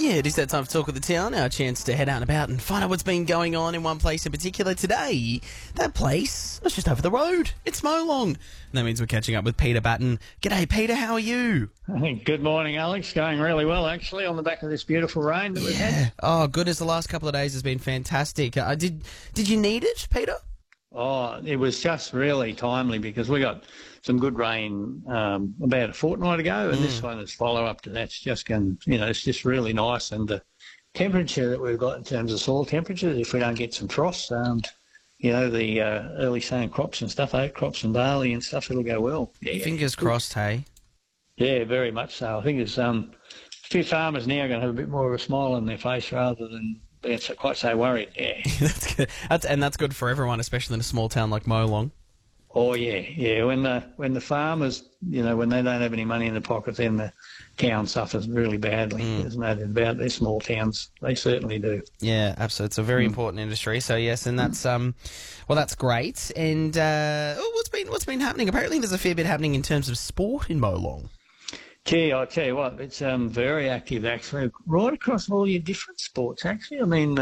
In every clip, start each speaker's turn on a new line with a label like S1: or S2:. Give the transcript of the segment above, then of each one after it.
S1: Yeah, it is that time for Talk of the Town, our chance to head out and about and find out what's been going on in one place in particular. Today, that place is just over the road. It's Molong. And that means we're catching up with Peter Batten. G'day, Peter, how are you?
S2: Good morning, Alex. Going really well, actually, on the back of this beautiful rain that we've had.
S1: Oh, goodness, the last couple of days has been fantastic. Did you need it, Peter?
S2: Oh, it was just really timely because we got some good rain about a fortnight ago, and this one is follow-up to that's just going, it's just really nice. And the temperature that we've got in terms of soil temperature, if we don't get some frost, the early sowing crops and stuff, oat crops and barley and stuff, it'll go well. Yeah.
S1: Fingers crossed, hey?
S2: Yeah, very much so. I think there's a few farmers now going to have a bit more of a smile on their face rather than being quite so worried. Yeah,
S1: That's good. That's good for everyone, especially in a small town like Molong.
S2: Oh yeah. When the farmers, when they don't have any money in the pocket, then the town suffers really badly. There's no doubt about it. They're small towns. They certainly do.
S1: Yeah, absolutely. It's a very important industry. So yes, and that's that's great. And what's been happening? Apparently, there's a fair bit happening in terms of sport in Molong.
S2: Gee, I tell you what, it's very active actually, right across all your different sports. Actually, I mean,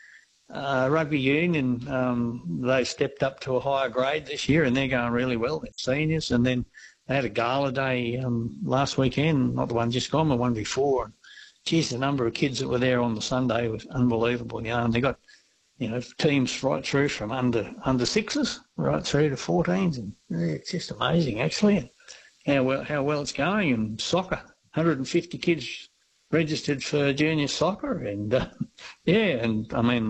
S2: rugby union, they stepped up to a higher grade this year, and they're going really well. They're seniors, and then they had a gala day last weekend, not the one just gone, the one before. Geez, the number of kids that were there on the Sunday was unbelievable. And they got teams right through from under sixes right through to 14s, and it's just amazing actually. How well it's going. And soccer, 150 kids registered for junior soccer, and and I mean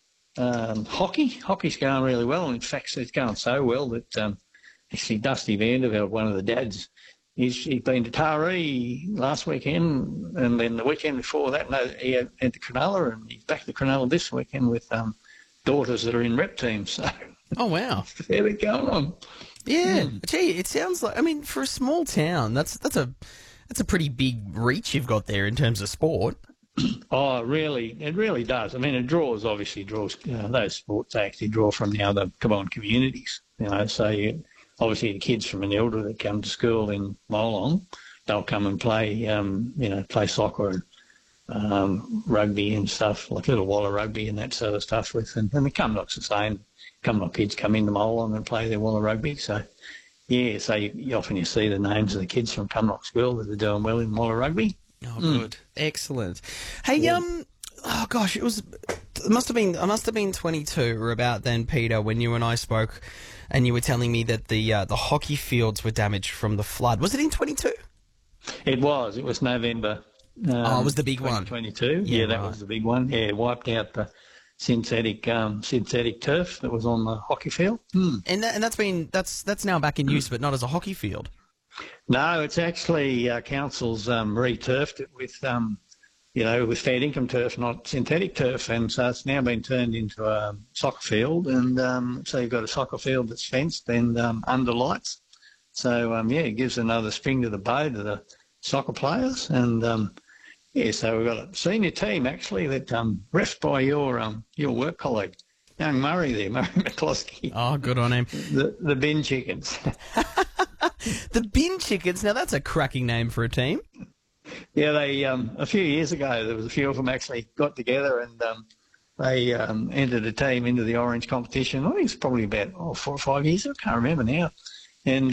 S2: the hockey's going really well. In fact, it's going so well that actually Dusty Vanderveld, one of the dads, he's been to Taree last weekend, and then the weekend before that, he had to Cronulla, and he's back to Cronulla this weekend with daughters that are in rep teams. So
S1: Oh wow,
S2: fair bit going on.
S1: Yeah, gee, it sounds like, I mean, for a small town, that's a pretty big reach you've got there in terms of sport.
S2: Oh, really? It really does. I mean, it obviously draws those sports actually draw from the other Cabonne communities. So obviously the kids from Manilda that come to school in Molong, they'll come and play, play soccer and rugby and stuff, like little Waller rugby and that sort of stuff with, and the Cumnock's the same. Cumnock kids come into Molong and play their Waller rugby. So, yeah, so you often see the names of the kids from Cumnock School that are doing well in Waller rugby.
S1: Oh, good. Excellent. Hey, oh gosh, I must have been 22 or about then, Peter, when you and I spoke and you were telling me that the hockey fields were damaged from the flood. Was it in 22?
S2: It was November.
S1: It was the big one.
S2: 22. Yeah, that was the big one. Yeah, wiped out the synthetic turf that was on the hockey field.
S1: And that's now back in use, but not as a hockey field.
S2: No, it's actually council's re-turfed it with with fair income turf, not synthetic turf, and so it's now been turned into a soccer field, and so you've got a soccer field that's fenced and under lights. So it gives another string to the bow to the soccer players, and so we've got a senior team actually that refed by your work colleague, young Murray there, Murray McCloskey.
S1: Oh, good on him.
S2: The Bin Chickens.
S1: The Bin Chickens. Now that's a cracking name for a team.
S2: Yeah, they a few years ago there was a few of them actually got together and they entered a team into the Orange competition. I think it's probably about 4 or 5 years ago. I can't remember now. And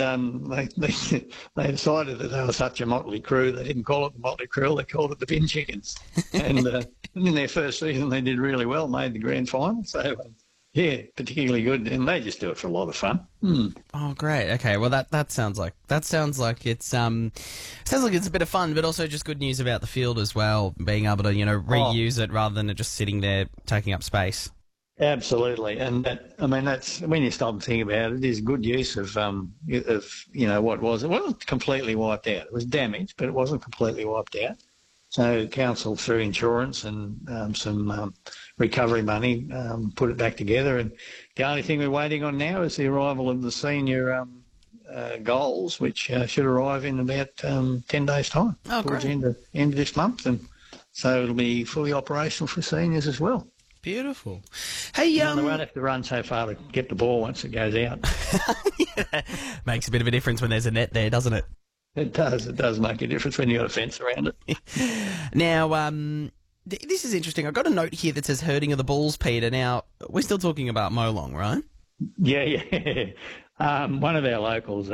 S2: they decided that they were such a motley crew, they didn't call it the Motley Crew, they called it the Bin Chickens. And in their first season, they did really well, made the grand final. So, particularly good. And they just do it for a lot of fun.
S1: Oh, great. Okay, well, that sounds like it's a bit of fun, but also just good news about the field as well, being able to reuse it rather than it just sitting there taking up space.
S2: Absolutely, and that's when you stop and think about it. It is good use of what was. It wasn't completely wiped out. It was damaged, but it wasn't completely wiped out. So council, through insurance and some recovery money, put it back together. And the only thing we're waiting on now is the arrival of the senior goals, which should arrive in about 10 days' time.
S1: Oh,
S2: towards
S1: great!
S2: the end of this month, and so it'll be fully operational for seniors as well.
S1: Beautiful. Hey,
S2: they won't have to run so far to get the ball once it goes out.
S1: Makes a bit of a difference when there's a net there, doesn't it?
S2: It does. It does make a difference when you've got a fence around it.
S1: Now, this is interesting. I've got a note here that says herding of the bulls, Peter. Now, we're still talking about Molong, right?
S2: Yeah, yeah. One of our locals,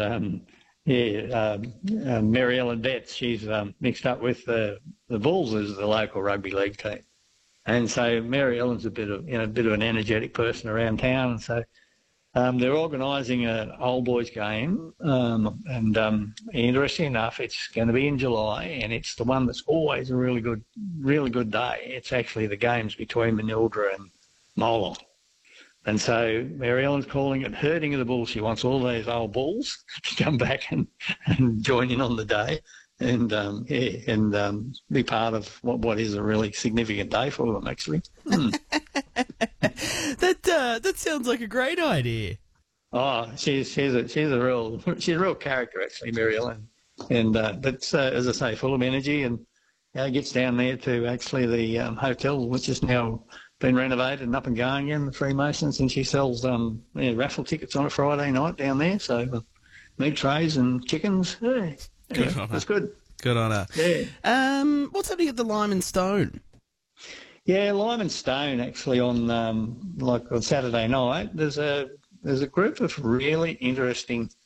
S2: Mary Ellen Betts, she's mixed up with the Bulls as the local rugby league team. And so Mary Ellen's a bit of an energetic person around town, and so they're organising an old boys game, and interesting enough, it's going to be in July, and it's the one that's always a really good day. It's actually the games between Manildra and Molong. And so Mary Ellen's calling it herding of the bulls. She wants all those old bulls to come back and join in on the day and be part of what is a really significant day for them, actually.
S1: That sounds like a great idea.
S2: Oh, she's a real character, actually, Mary Ellen. And but as I say, full of energy, and gets down there to actually the hotel, which has now been renovated and up and going again, the Freemasons, and she sells raffle tickets on a Friday night down there. So meat trays and chickens. Yeah, that's good.
S1: Good on her.
S2: Yeah.
S1: What's happening at the Lime and Stone?
S2: Yeah, Lime and Stone actually on Saturday night. There's a group of really interesting